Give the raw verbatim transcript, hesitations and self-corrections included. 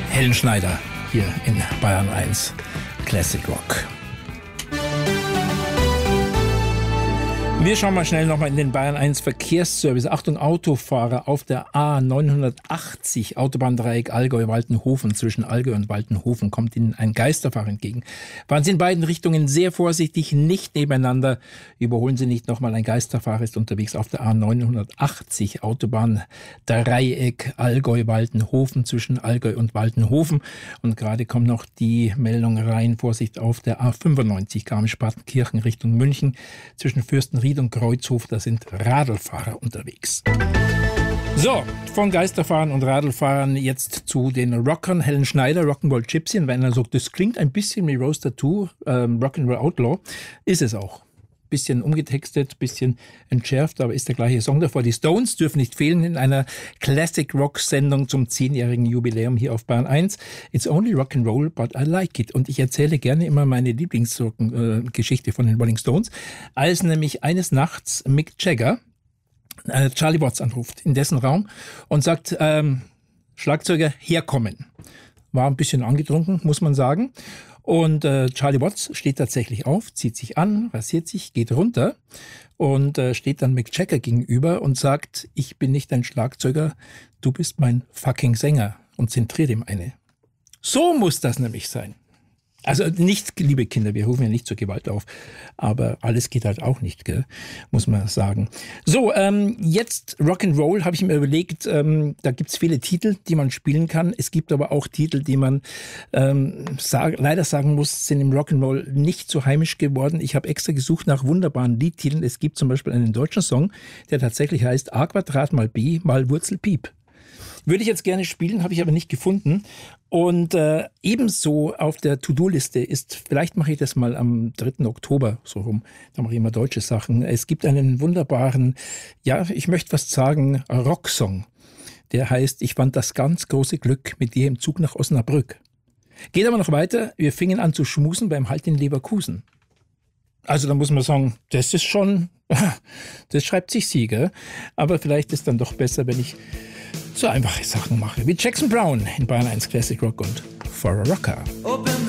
Helen Schneider hier in Bayern eins Classic Rock. Wir schauen mal schnell nochmal in den Bayern eins Verkehrsservice. Achtung, Autofahrer auf der A neunhundertachtzig, Autobahndreieck Allgäu-Waltenhofen. Zwischen Allgäu und Waltenhofen kommt Ihnen ein Geisterfahrer entgegen. Fahren Sie in beiden Richtungen sehr vorsichtig, nicht nebeneinander. Überholen Sie nicht nochmal, ein Geisterfahrer ist unterwegs auf der A neunhundertachtzig, Autobahndreieck Allgäu-Waltenhofen. Zwischen Allgäu und Waltenhofen. Und gerade kommt noch die Meldung rein, Vorsicht auf der A fünfundneunzig, Garmisch-Partenkirchen Richtung München. Zwischen Fürstenried und Kreuzhof, da sind Radlfahrer unterwegs. So, von Geisterfahren und Radlfahrern jetzt zu den Rockern. Helen Schneider, Rock'n'Roll Gypsy. Und wenn er sagt, das klingt ein bisschen wie Rose Tattoo, ähm, Rock'n'Roll Outlaw, ist es auch. Bisschen umgetextet, bisschen entschärft, aber ist der gleiche Song davor. Die Stones dürfen nicht fehlen in einer Classic-Rock-Sendung zum zehnjährigen Jubiläum hier auf Bayern eins. It's only Rock'n'Roll, but I like it. Und ich erzähle gerne immer meine Lieblingsgeschichte von den Rolling Stones, als nämlich eines Nachts Mick Jagger äh, Charlie Watts anruft in dessen Raum und sagt, ähm, Schlagzeuger, herkommen. War ein bisschen angetrunken, muss man sagen. Und äh, Charlie Watts steht tatsächlich auf, zieht sich an, rasiert sich, geht runter und äh, steht dann Mick Jagger gegenüber und sagt, ich bin nicht dein Schlagzeuger, du bist mein fucking Sänger, und zentriert ihm eine. So muss das nämlich sein. Also nicht, liebe Kinder, wir rufen ja nicht zur Gewalt auf, aber alles geht halt auch nicht, gell? Muss man sagen. So, ähm, jetzt Rock'n'Roll habe ich mir überlegt, ähm, da gibt's viele Titel, die man spielen kann. Es gibt aber auch Titel, die man ähm, sag, leider sagen muss, sind im Rock'n'Roll nicht so heimisch geworden. Ich habe extra gesucht nach wunderbaren Liedtiteln. Es gibt zum Beispiel einen deutschen Song, der tatsächlich heißt A Quadrat mal B mal Wurzel Piep. Würde ich jetzt gerne spielen, habe ich aber nicht gefunden. Und äh, ebenso auf der To-Do-Liste ist, vielleicht mache ich das mal am dritten Oktober so rum, da mache ich immer deutsche Sachen. Es gibt einen wunderbaren, ja, ich möchte fast sagen, Rocksong. Der heißt, ich fand das ganz große Glück mit dir im Zug nach Osnabrück. Geht aber noch weiter, wir fingen an zu schmusen beim Halt in Leverkusen. Also da muss man sagen, das ist schon, das schreibt sich Sieger. Aber vielleicht ist dann doch besser, wenn ich so einfache Sachen mache, wie Jackson Brown in Bayern eins Classic Rock und For a Rocker. Open